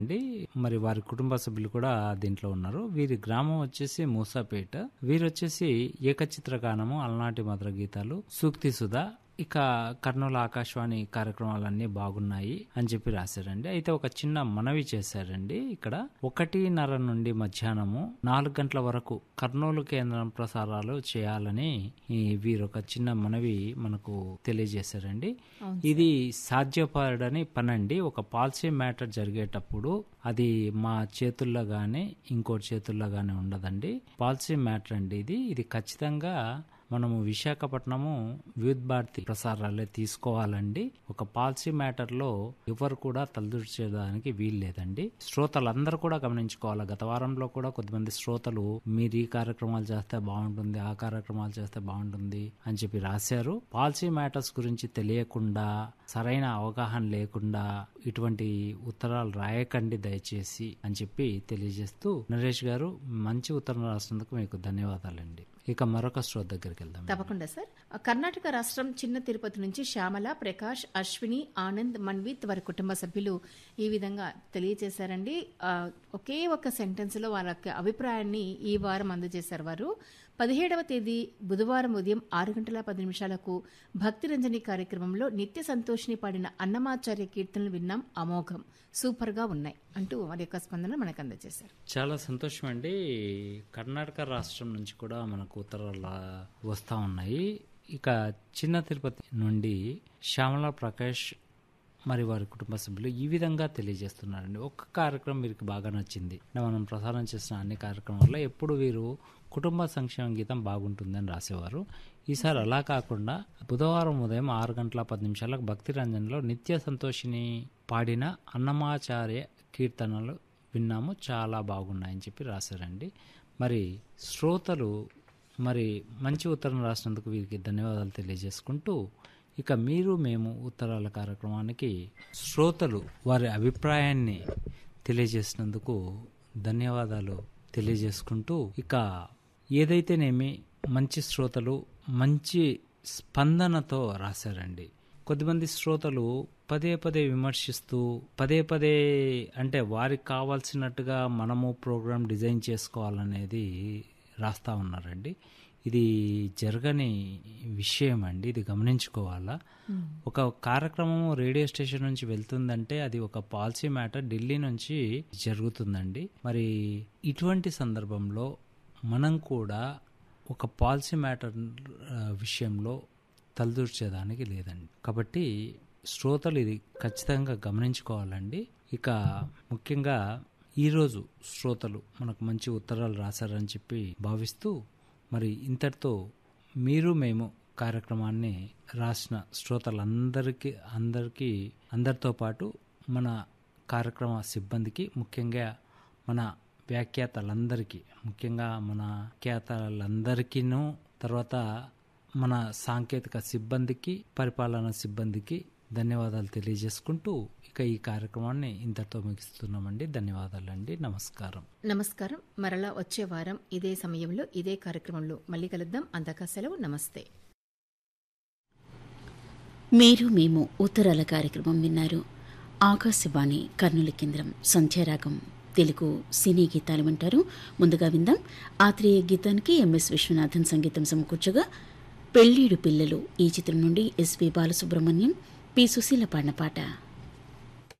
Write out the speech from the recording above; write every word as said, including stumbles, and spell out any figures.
అండి. మరి వారి కుటుంబ సభ్యులు కూడా దీంట్లో ఉన్నారు. వీరి గ్రామం వచ్చేసి మూసాపేట. వీరొచ్చేసి ఏకచిత్రగానము, అలనాటి మధుర గీతాలు, సూక్తి సుధా, ఇక కర్నూలు ఆకాశవాణి కార్యక్రమాలన్నీ బాగున్నాయి అని చెప్పి రాశారండి. అయితే ఒక చిన్న మనవి చేశారండి. ఇక్కడ ఒకటిన్నర నుండి మధ్యాహ్నము నాలుగు గంటల వరకు కర్నూలు కేంద్రం ప్రసారాలు చేయాలని ఈ వీరు ఒక చిన్న మనవి మనకు తెలియజేశారండి. ఇది సాధ్యపడని పనండి. ఒక పాలసీ మ్యాటర్ జరిగేటప్పుడు అది మా చేతుల్లో గానీ ఇంకోటి చేతుల్లో గానీ ఉండదండి. పాలసీ మ్యాటర్ అండి ఇది. ఇది ఖచ్చితంగా మనము విశాఖపట్నము వివిధ భారతి ప్రసారాలే తీసుకోవాలండి. ఒక పాలసీ మ్యాటర్ లో ఎవరు కూడా తలదూర్చేదానికి వీలు లేదండి. శ్రోతలందరూ కూడా గమనించుకోవాలి. గత వారంలో కూడా కొద్దిమంది శ్రోతలు మీరు ఈ కార్యక్రమాలు చేస్తే బాగుంటుంది, ఆ కార్యక్రమాలు చేస్తే బాగుంటుంది అని చెప్పి రాశారు. పాలసీ మ్యాటర్స్ గురించి తెలియకుండా, సరైన అవగాహన లేకుండా ఇటువంటి ఉత్తరాలు రాయకండి దయచేసి అని చెప్పి తెలియజేస్తూ, నరేష్ గారు మంచి ఉత్తరం రాసినందుకు మీకు ధన్యవాదాలండి. ఇక మరొక శ్రోత దగ్గరికి వెళ్దాం. తప్పకుండా సార్. కర్ణాటక రాష్ట్రం చిన్న తిరుపతి నుంచి శ్యామల, ప్రకాష్, అశ్విని, ఆనంద్, మన్విత్ వారి కుటుంబ సభ్యులు ఈ విధంగా తెలియజేశారండి. ఒకే ఒక సెంటెన్స్ లో వాళ్ళ అభిప్రాయాన్ని ఈ వారం అందజేశారు. వారు పదిహేడవ తేదీ బుధవారం ఉదయం ఆరు గంటల పది నిమిషాలకు భక్తి రంజని కార్యక్రమంలో నిత్య సంతోషిని పాడిన అన్నమాచార్య కీర్తనలు విన్నాం, అమోఘం, సూపర్ గా ఉన్నాయి అంటూ వారి యొక్క స్పందన మనకు అందజేశారు. చాలా సంతోషం అండి. కర్ణాటక రాష్ట్రం నుంచి కూడా మనకు ఉత్తరాలు వస్తూ ఉన్నాయి. ఇక చిన్న తిరుపతి నుండి శ్యామల, ప్రకాష్ మరి వారి కుటుంబ సభ్యులు ఈ విధంగా తెలియజేస్తున్నారండి. ఒక్క కార్యక్రమం వీరికి బాగా నచ్చింది. మనం ప్రసారం చేసిన అన్ని కార్యక్రమాల్లో ఎప్పుడు వీరు కుటుంబ సంక్షేమ గీతం బాగుంటుందని రాసేవారు. ఈసారి అలా కాకుండా బుధవారం ఉదయం ఆరు గంటల పది నిమిషాలకు భక్తి రంజన్లో నిత్య సంతోషిని పాడిన అన్నమాచార్య కీర్తనలు విన్నాము, చాలా బాగున్నాయని చెప్పి రాశారండి. మరి శ్రోతలు మరి మంచి ఉత్తరం రాసినందుకు వీరికి ధన్యవాదాలు తెలియజేసుకుంటూ, ఇక మీరు మేము ఉత్తరాల కార్యక్రమానికి శ్రోతలు వారి అభిప్రాయాన్ని తెలియజేసినందుకు ధన్యవాదాలు తెలియజేసుకుంటూ, ఇక ఏదైతేనేమి మంచి శ్రోతలు మంచి స్పందనతో రాశారండి. కొద్దిమంది శ్రోతలు పదే పదే విమర్శిస్తూ పదే పదే అంటే వారికి కావాల్సినట్టుగా మనము ప్రోగ్రాం డిజైన్ చేసుకోవాలనేది రాస్తా ఉన్నారండి. ఇది జరగని విషయం అండి. ఇది గమనించుకోవాలా. ఒక కార్యక్రమం రేడియో స్టేషన్ నుంచి వెళ్తుందంటే అది ఒక పాలసీ మ్యాటర్ ఢిల్లీ నుంచి జరుగుతుందండి. మరి ఇటువంటి సందర్భంలో మనం కూడా ఒక పాలసీ మ్యాటర్ విషయంలో తలదూర్చేదానికి లేదండి. కాబట్టి శ్రోతలు ఇది ఖచ్చితంగా గమనించుకోవాలండి. ఇక ముఖ్యంగా ఈరోజు శ్రోతలు మనకు మంచి ఉత్తరాలు రాశారని చెప్పి భావిస్తూ, మరి ఇంతటితో మీరు మేము కార్యక్రమాన్ని రాసిన శ్రోతలందరికీ అందరికీ అందరితో పాటు మన కార్యక్రమ సిబ్బందికి, ముఖ్యంగా మన వ్యాఖ్యాతలందరికీ, ముఖ్యంగా మన వ్యాఖ్యాతలందరికీను, తర్వాత మన సాంకేతిక సిబ్బందికి, పరిపాలనా సిబ్బందికి ధన్యవాదాలు తెలియజేసుకుంటూ ఇక ఈ కార్యక్రమాన్ని ఇంతటితో ముగిస్తున్నామండి. ధన్యవాదాలండి. నమస్కారం. నమస్కారం. మరలా వచ్చే వారం ఇదే సమయంలో ఇదే కార్యక్రమంలో మళ్ళీ కలుద్దాం. అందాక సెలవు. నమస్తే. మీరు మేము ఉత్తరాల కార్యక్రమం విన్నారు. ఆకాశవాణి కర్నూలు కేంద్రం సంధ్యారాగం తెలుగు సినీ గీతాలు వింటారు. ముందుగా విందాం. ఆత్రేయ గీతానికి ఎంఎస్ విశ్వనాథన్ సంగీతం సమకూర్చగా పెళ్ళీడు పిల్లలు ఈ చిత్రం నుండి ఎస్పి బాలసుబ్రహ్మణ్యం, పి సుశీల పాడిన పాట.